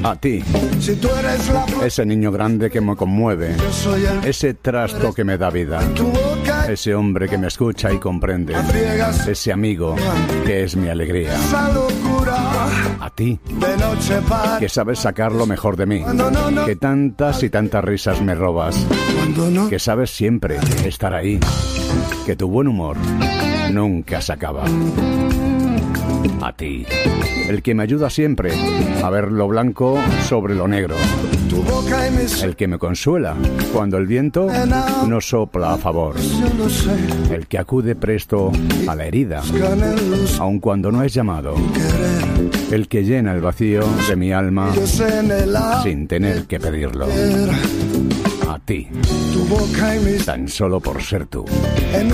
A ti, Si tú eres la flor, ese niño grande que me conmueve, yo soy el ese trasto que me da vida, tu boca ese hombre que me escucha y comprende, friegas ese amigo que es mi alegría. esa locura A ti, de noche para que sabes sacar lo mejor de mí, cuando no, que tantas y tantas risas me robas, cuando no. que sabes siempre estar ahí, que tu buen humor nunca se acaba. A ti, el que me ayuda siempre a ver lo blanco sobre lo negro, Tu boca y mis el que me consuela cuando el viento no sopla a favor, yo lo sé, el que acude presto a la herida, ganan luz aun cuando no es llamado, querer. el que llena el vacío de mi alma Yo sé en el sin tener que pedirlo. ayer, A ti, tu boca y mis tan solo por ser tú. en